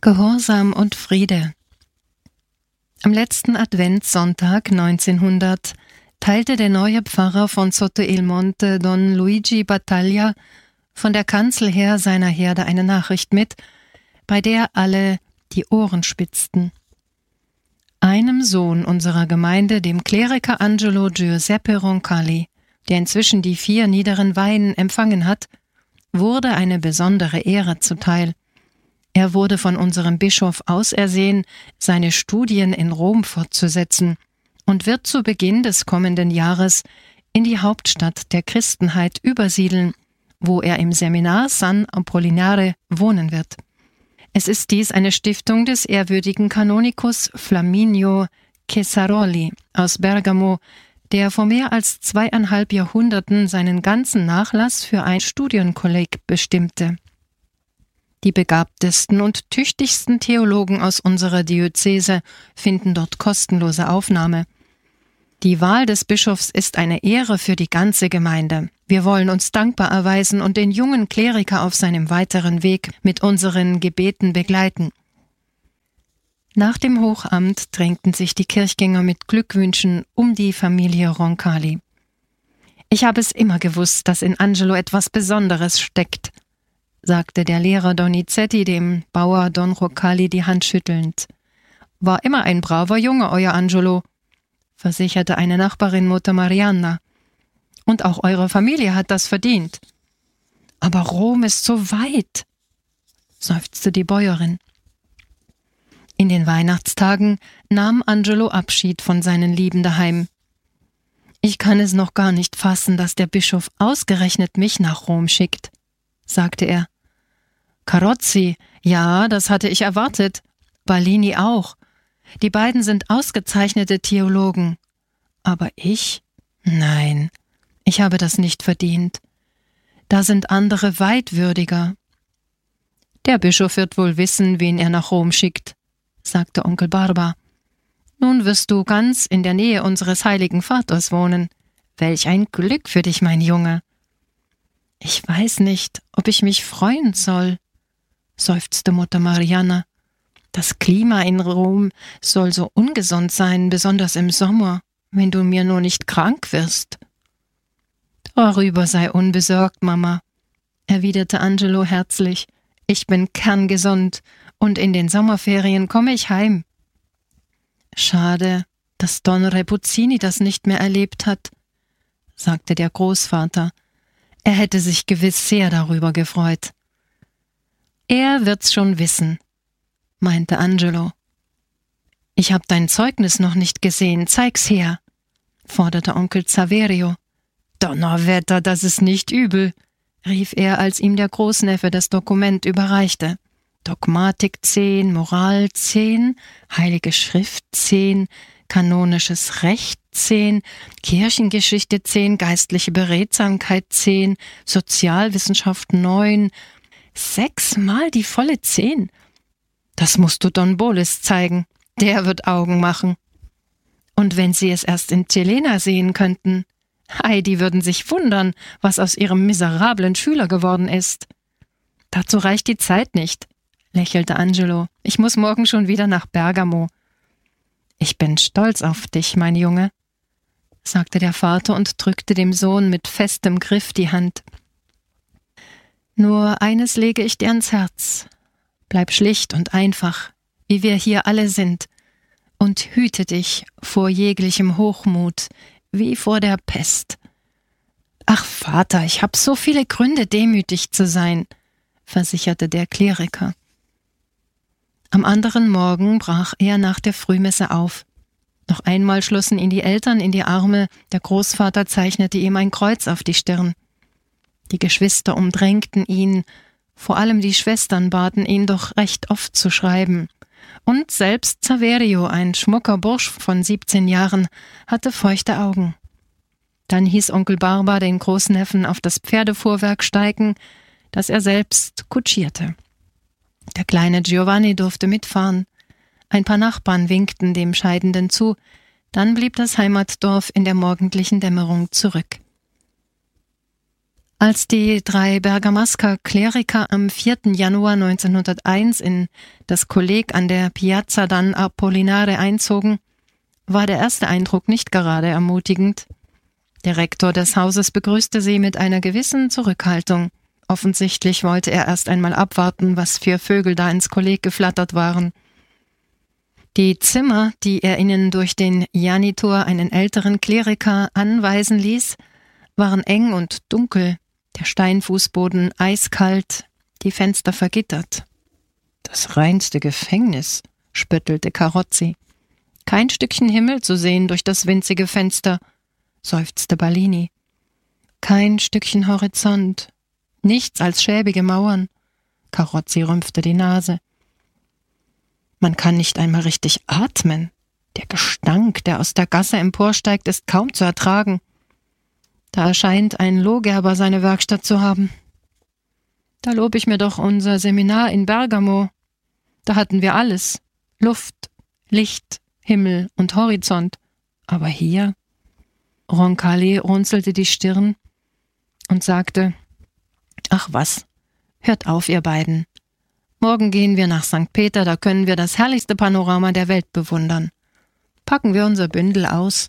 Gehorsam und Friede. Am letzten Adventssonntag 1900 teilte der neue Pfarrer von Sotto il Monte, Don Luigi Battaglia, von der Kanzel her seiner Herde eine Nachricht mit, bei der alle die Ohren spitzten. Einem Sohn unserer Gemeinde, dem Kleriker Angelo Giuseppe Roncalli, der inzwischen die 4 niederen Weihen empfangen hat, wurde eine besondere Ehre zuteil. Er wurde von unserem Bischof ausersehen, seine Studien in Rom fortzusetzen und wird zu Beginn des kommenden Jahres in die Hauptstadt der Christenheit übersiedeln, wo er im Seminar San Apollinare wohnen wird. Es ist dies eine Stiftung des ehrwürdigen Kanonikus Flaminio Cesaroli aus Bergamo, der vor mehr als 2,5 Jahrhunderten seinen ganzen Nachlass für ein Studienkolleg bestimmte. Die begabtesten und tüchtigsten Theologen aus unserer Diözese finden dort kostenlose Aufnahme. Die Wahl des Bischofs ist eine Ehre für die ganze Gemeinde. Wir wollen uns dankbar erweisen und den jungen Kleriker auf seinem weiteren Weg mit unseren Gebeten begleiten. Nach dem Hochamt drängten sich die Kirchgänger mit Glückwünschen um die Familie Roncalli. »Ich habe es immer gewusst, dass in Angelo etwas Besonderes steckt«, sagte der Lehrer Donizetti dem Bauer Don Roncalli die Hand schüttelnd. »War immer ein braver Junge, euer Angelo«, versicherte eine Nachbarin Mutter Marianna. »Und auch eure Familie hat das verdient.« »Aber Rom ist so weit«, seufzte die Bäuerin. In den Weihnachtstagen nahm Angelo Abschied von seinen Lieben daheim. »Ich kann es noch gar nicht fassen, dass der Bischof ausgerechnet mich nach Rom schickt«, sagte er. »Carozzi, ja, das hatte ich erwartet. Ballini auch. Die beiden sind ausgezeichnete Theologen. Aber ich? Nein, ich habe das nicht verdient. Da sind andere weit würdiger.« »Der Bischof wird wohl wissen, wen er nach Rom schickt«, sagte Onkel Barba. »Nun wirst du ganz in der Nähe unseres heiligen Vaters wohnen. Welch ein Glück für dich, mein Junge.« »Ich weiß nicht, ob ich mich freuen soll«, seufzte Mutter Marianna. »Das Klima in Rom soll so ungesund sein, besonders im Sommer, wenn du mir nur nicht krank wirst.« »Darüber sei unbesorgt, Mama«, erwiderte Angelo herzlich. »Ich bin kerngesund und in den Sommerferien komme ich heim.« »Schade, dass Don Repuzzini das nicht mehr erlebt hat«, sagte der Großvater. »Er hätte sich gewiss sehr darüber gefreut.« »Er wird's schon wissen«, meinte Angelo. »Ich hab dein Zeugnis noch nicht gesehen, zeig's her«, forderte Onkel Saverio. »Donnerwetter, das ist nicht übel«, rief er, als ihm der Großneffe das Dokument überreichte. »Dogmatik 10, Moral 10, Heilige Schrift 10, kanonisches Recht 10, Kirchengeschichte 10, geistliche Beredsamkeit 10, Sozialwissenschaft 9, 6-mal die volle 10. Das musst du Don Bolis zeigen, der wird Augen machen. Und wenn sie es erst in Cellena sehen könnten, die würden sich wundern, was aus ihrem miserablen Schüler geworden ist.« »Dazu reicht die Zeit nicht«, lächelte Angelo. »Ich muss morgen schon wieder nach Bergamo.« »Ich bin stolz auf dich, mein Junge«, sagte der Vater und drückte dem Sohn mit festem Griff die Hand. »Nur eines lege ich dir ans Herz. Bleib schlicht und einfach, wie wir hier alle sind, und hüte dich vor jeglichem Hochmut, wie vor der Pest.« »Ach, Vater, ich habe so viele Gründe, demütig zu sein«, versicherte der Kleriker. Am anderen Morgen brach er nach der Frühmesse auf. Noch einmal schlossen ihn die Eltern in die Arme, der Großvater zeichnete ihm ein Kreuz auf die Stirn. Die Geschwister umdrängten ihn, vor allem die Schwestern baten ihn doch recht oft zu schreiben. Und selbst Saverio, ein schmucker Bursch von 17 Jahren, hatte feuchte Augen. Dann hieß Onkel Barba den Großneffen auf das Pferdefuhrwerk steigen, das er selbst kutschierte. Der kleine Giovanni durfte mitfahren. Ein paar Nachbarn winkten dem Scheidenden zu, dann blieb das Heimatdorf in der morgendlichen Dämmerung zurück. Als die 3 Bergamascher Kleriker am 4. Januar 1901 in das Kolleg an der Piazza Dan Apollinare einzogen, war der erste Eindruck nicht gerade ermutigend. Der Rektor des Hauses begrüßte sie mit einer gewissen Zurückhaltung. Offensichtlich wollte er erst einmal abwarten, was für Vögel da ins Kolleg geflattert waren. Die Zimmer, die er ihnen durch den Janitor, einen älteren Kleriker, anweisen ließ, waren eng und dunkel, der Steinfußboden eiskalt, die Fenster vergittert. »Das reinste Gefängnis«, spöttelte Carozzi. »Kein Stückchen Himmel zu sehen durch das winzige Fenster«, seufzte Ballini. »Kein Stückchen Horizont, nichts als schäbige Mauern«, Carozzi rümpfte die Nase. »Man kann nicht einmal richtig atmen. Der Gestank, der aus der Gasse emporsteigt, ist kaum zu ertragen. Da erscheint ein Lohgerber seine Werkstatt zu haben. Da lob ich mir doch unser Seminar in Bergamo. Da hatten wir alles. Luft, Licht, Himmel und Horizont. Aber hier?« Roncalli runzelte die Stirn und sagte: »Ach was, hört auf, ihr beiden. Morgen gehen wir nach St. Peter, da können wir das herrlichste Panorama der Welt bewundern. Packen wir unser Bündel aus.«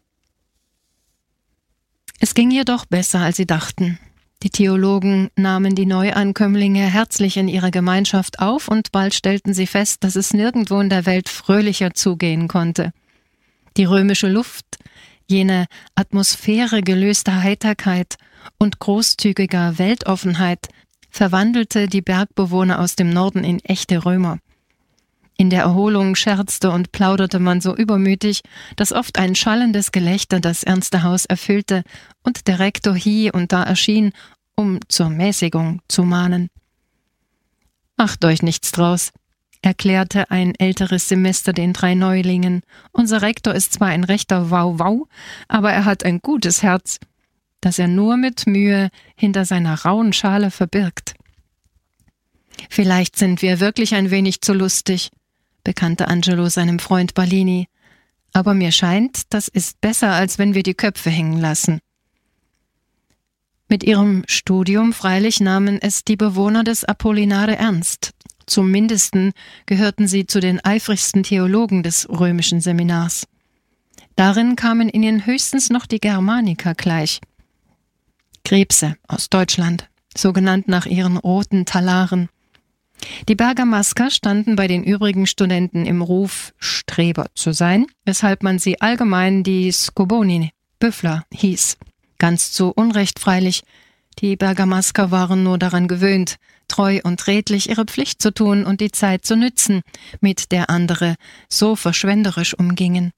Es ging jedoch besser, als sie dachten. Die Theologen nahmen die Neuankömmlinge herzlich in ihre Gemeinschaft auf und bald stellten sie fest, dass es nirgendwo in der Welt fröhlicher zugehen konnte. Die römische Luft, jene Atmosphäre gelöster Heiterkeit und großzügiger Weltoffenheit verwandelte die Bergbewohner aus dem Norden in echte Römer. In der Erholung scherzte und plauderte man so übermütig, dass oft ein schallendes Gelächter das ernste Haus erfüllte und der Rektor hie und da erschien, um zur Mäßigung zu mahnen. »Macht euch nichts draus«, erklärte ein älteres Semester den 3 Neulingen. »Unser Rektor ist zwar ein rechter Wauwau, aber er hat ein gutes Herz, das er nur mit Mühe hinter seiner rauen Schale verbirgt.« »Vielleicht sind wir wirklich ein wenig zu lustig«, bekannte Angelo seinem Freund Ballini. »Aber mir scheint, das ist besser, als wenn wir die Köpfe hängen lassen.« Mit ihrem Studium freilich nahmen es die Bewohner des Apollinare ernst. Zum Mindesten gehörten sie zu den eifrigsten Theologen des römischen Seminars. Darin kamen ihnen höchstens noch die Germaniker gleich. Krebse aus Deutschland, so genannt nach ihren roten Talaren. Die Bergamascher standen bei den übrigen Studenten im Ruf, Streber zu sein, weshalb man sie allgemein die Scoboni, Büffler, hieß. Ganz zu Unrecht freilich. Die Bergamascher waren nur daran gewöhnt, treu und redlich ihre Pflicht zu tun und die Zeit zu nützen, mit der andere so verschwenderisch umgingen.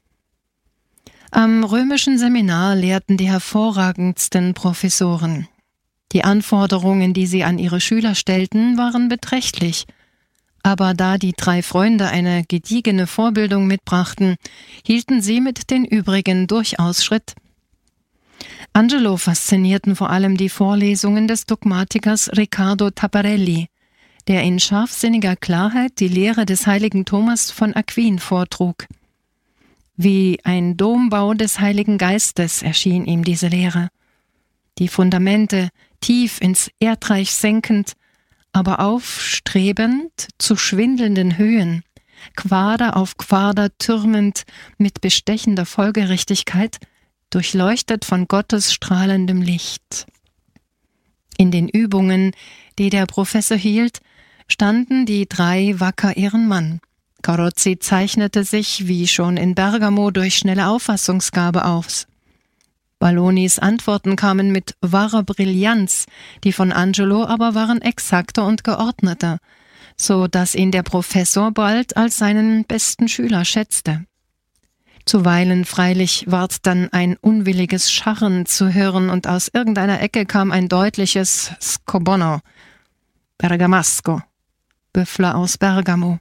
Am römischen Seminar lehrten die hervorragendsten Professoren. Die Anforderungen, die sie an ihre Schüler stellten, waren beträchtlich. Aber da die 3 Freunde eine gediegene Vorbildung mitbrachten, hielten sie mit den übrigen durchaus Schritt. Angelo faszinierten vor allem die Vorlesungen des Dogmatikers Riccardo Taparelli, der in scharfsinniger Klarheit die Lehre des heiligen Thomas von Aquin vortrug. Wie ein Dombau des Heiligen Geistes erschien ihm diese Lehre. Die Fundamente tief ins Erdreich senkend, aber aufstrebend zu schwindelnden Höhen, Quader auf Quader türmend mit bestechender Folgerichtigkeit, durchleuchtet von Gottes strahlendem Licht. In den Übungen, die der Professor hielt, standen die 3 wacker ihren Mann. Carozzi zeichnete sich, wie schon in Bergamo, durch schnelle Auffassungsgabe aus. Ballonis Antworten kamen mit wahrer Brillanz, die von Angelo aber waren exakter und geordneter, so dass ihn der Professor bald als seinen besten Schüler schätzte. Zuweilen freilich ward dann ein unwilliges Scharren zu hören und aus irgendeiner Ecke kam ein deutliches Scobono, Bergamasco, Büffler aus Bergamo.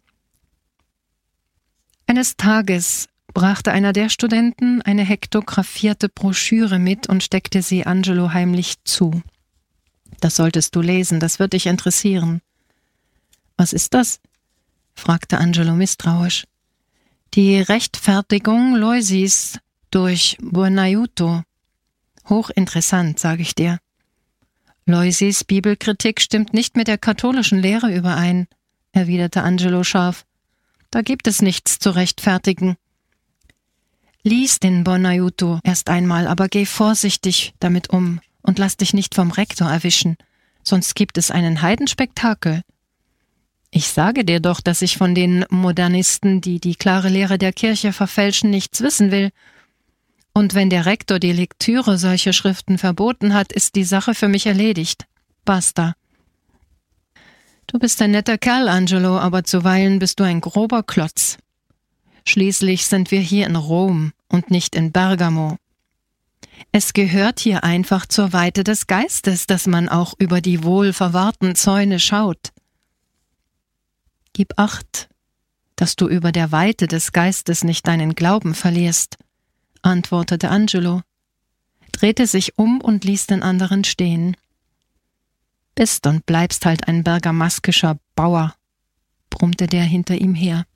Eines Tages brachte einer der Studenten eine hektographierte Broschüre mit und steckte sie Angelo heimlich zu. »Das solltest du lesen, das wird dich interessieren.« »Was ist das?« fragte Angelo misstrauisch. »Die Rechtfertigung Loisis durch Buonaiuto. Hochinteressant, sage ich dir. Loisis Bibelkritik stimmt nicht mit der katholischen Lehre überein, erwiderte Angelo scharf. Da gibt es nichts zu rechtfertigen. Lies den Buon Aiuto erst einmal, aber geh vorsichtig damit um und lass dich nicht vom Rektor erwischen, sonst gibt es einen Heidenspektakel. Ich sage dir doch, dass ich von den Modernisten, die die klare Lehre der Kirche verfälschen, nichts wissen will. Und wenn der Rektor die Lektüre solcher Schriften verboten hat, ist die Sache für mich erledigt. Basta. Du bist ein netter Kerl, Angelo, aber zuweilen bist du ein grober Klotz. Schließlich sind wir hier in Rom und nicht in Bergamo. Es gehört hier einfach zur Weite des Geistes, dass man auch über die wohl verwahrten Zäune schaut. Gib Acht, dass du über der Weite des Geistes nicht deinen Glauben verlierst, antwortete Angelo, drehte sich um und ließ den anderen stehen. Bist und bleibst halt ein bergamaskischer Bauer, brummte der hinter ihm her.